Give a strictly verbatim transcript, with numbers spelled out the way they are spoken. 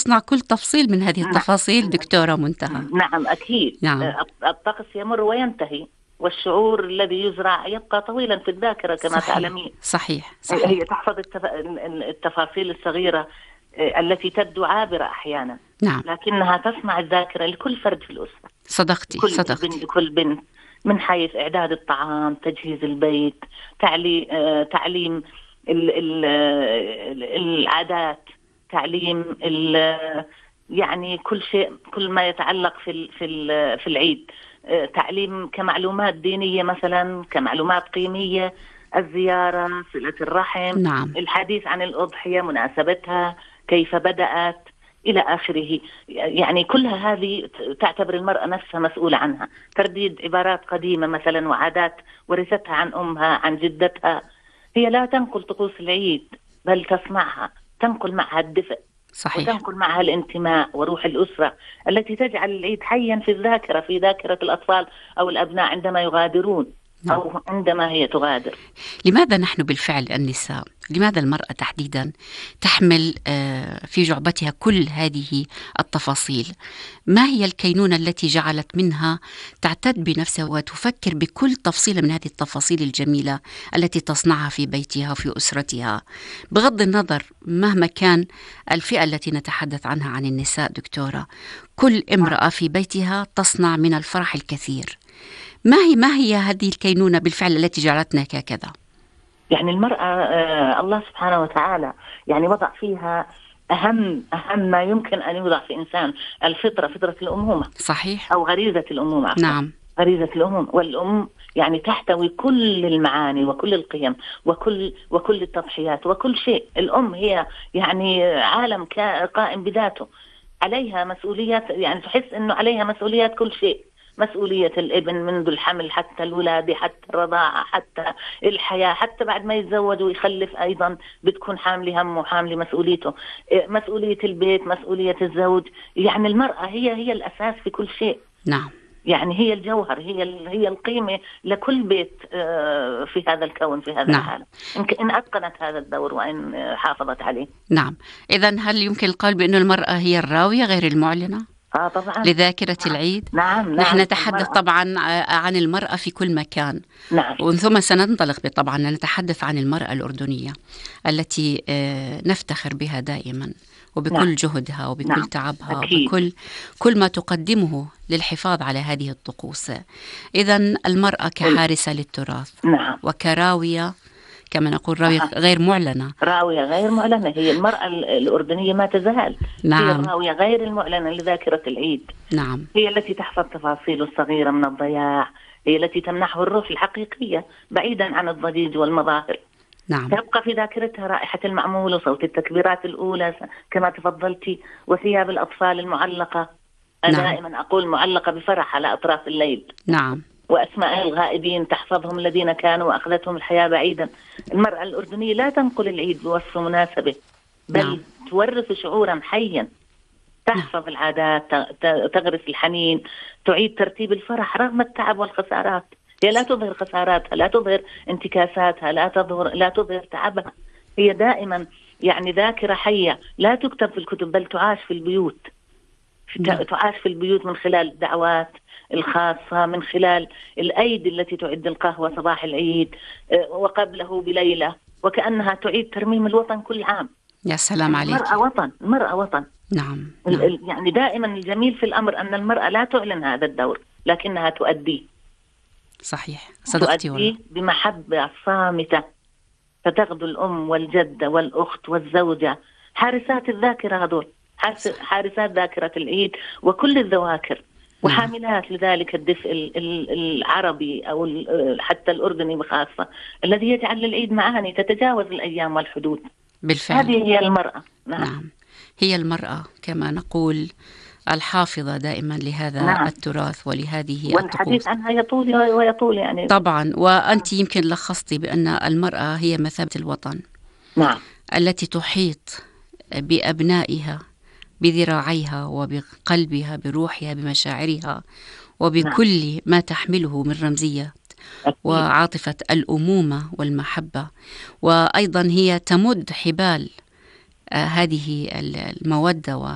تصنع كل تفصيل من هذه التفاصيل دكتورة منتهى. نعم أكيد. نعم. الطقس يمر وينتهي، والشعور الذي يزرع يبقى طويلا في الذاكرة كما صحيح. تعلمين. صحيح. صحيح. هي تحفظ التفاصيل الصغيرة التي تبدو عابرة أحيانا. نعم. لكنها تصنع الذاكرة لكل فرد في الأسرة. صدقتي. كل صدقتي. بنت كل بنت، من حيث إعداد الطعام، تجهيز البيت، تعليم تعليم ال ال العادات، تعليم يعني كل شيء، كل ما يتعلق في في في العيد، تعليم كمعلومات دينية مثلا، كمعلومات قيمية، الزيارة، صلة الرحم. نعم. الحديث عن الأضحية، مناسبتها، كيف بدأت، إلى آخره. يعني كلها هذه تعتبر المرأة نفسها مسؤولة عنها. ترديد عبارات قديمة مثلا وعادات ورثتها عن أمها، عن جدتها. هي لا تنقل طقوس العيد بل تصنعها، تنقل معها الدفء. صحيح. وتنقل معها الانتماء وروح الأسرة التي تجعل العيد حيا في الذاكرة، في ذاكرة الأطفال أو الأبناء عندما يغادرون. نعم. أو عندما هي تغادر. لماذا نحن بالفعل النساء، لماذا المرأة تحديدا تحمل في جعبتها كل هذه التفاصيل؟ ما هي الكينونة التي جعلت منها تعتد بنفسها وتفكر بكل تفصيلة من هذه التفاصيل الجميلة التي تصنعها في بيتها وفي أسرتها، بغض النظر مهما كان الفئة التي نتحدث عنها عن النساء دكتورة؟ كل امرأة في بيتها تصنع من الفرح الكثير. ما هي ما هي هذه الكينونة بالفعل التي جعلتنا كذا؟ يعني المرأة آه الله سبحانه وتعالى يعني وضع فيها أهم أهم ما يمكن أن يوضع في إنسان، الفطرة، فطرة الأمومة. صحيح. أو غريزة الأمومة. نعم. غريزة الأمومة، والأم يعني تحتوي كل المعاني وكل القيم وكل وكل التضحيات وكل شيء. الأم هي يعني عالم قائم بذاته، عليها مسؤوليات، يعني تحس إنه عليها مسؤوليات كل شيء. مسؤولية الابن منذ الحمل حتى الولادة، حتى الرضاعة، حتى الحياة، حتى بعد ما يتزوج ويخلف أيضا بتكون حاملة همه وحاملة مسؤوليته. مسؤولية البيت، مسؤولية الزوج. يعني المرأة هي هي الأساس في كل شيء. نعم. يعني هي الجوهر، هي هي القيمة لكل بيت في هذا الكون، في هذا نعم. العالم، إن أتقنت هذا الدور وإن حافظت عليه. نعم. إذن هل يمكن القول بأن المرأة هي الراوية غير المعلنة آه طبعا. لذاكرة نعم. العيد؟ نعم. نحن نعم. نتحدث المرأة. طبعا عن المرأة في كل مكان. نعم. ومن ثم سننطلق طبعا نتحدث عن المرأة الأردنية التي نفتخر بها دائما وبكل نعم. جهدها وبكل نعم. تعبها أكيد. وبكل كل ما تقدمه للحفاظ على هذه الطقوس. إذن المرأة كحارسة للتراث. نعم. وكراوية، كما نقول راوية غير معلنة. راوية غير معلنة. هي المرأة الأردنية ما تزال. نعم. هي الراوية غير المعلنة لذاكرة العيد. نعم. هي التي تحفظ تفاصيل الصغيرة من الضياع، هي التي تمنحه الروح الحقيقية بعيدا عن الضجيج والمظاهر. نعم. تبقى في ذاكرتها رائحة المعمول وصوت التكبيرات الأولى كما تفضلتي، وثياب الأطفال المعلقة. أنا نعم. دائما أقول معلقة بفرح على أطراف الليل. نعم. وأسماء الغائبين تحفظهم الذين كانوا وأخذتهم الحياة بعيدا. المرأة الأردنية لا تنقل العيد بوصف مناسبة، بل نعم. تورث شعورا حيا، تحفظ نعم. العادات، تغرس الحنين، تعيد ترتيب الفرح رغم التعب والخسارات. هي لا تظهر خساراتها، لا تظهر انتكاساتها، لا تظهر لا تظهر تعبها. هي دائما يعني ذاكرة حية لا تكتب في الكتب بل تعاش في البيوت. نعم. تعاش في البيوت من خلال الدعوات الخاصة، من خلال الأيدي التي تعد القهوة صباح العيد وقبله بليلة، وكأنها تعيد ترميم الوطن كل عام. يا سلام عليك. المرأة وطن، المرأة وطن. نعم. نعم. يعني دائما الجميل في الأمر أن المرأة لا تعلن هذا الدور لكنها تؤديه. صحيح. صدقتي تؤديه بمحبة صامتة، فتغدو الأم والجدة والأخت والزوجة حارسات الذاكرة، هذول حارسات ذاكرة العيد وكل الذواكر، وحاملات لذلك الدفء العربي أو حتى الأردني بخاصة الذي يجعل للعيد معاني تتجاوز الأيام والحدود. بالفعل. هذه هي المرأة. نعم. نعم. هي المرأة كما نقول الحافظة دائما لهذا نعم. التراث ولهذه والحديث الطقوس. عنها يطول ويطول يعني. طبعا. وأنت يمكن لخصتي بأن المرأة هي مثابة الوطن. نعم. التي تحيط بأبنائها بذراعيها وبقلبها بروحها بمشاعرها وبكل نعم. ما تحمله من رمزية وعاطفة الأمومة والمحبة. وأيضا هي تمد حبال هذه المودة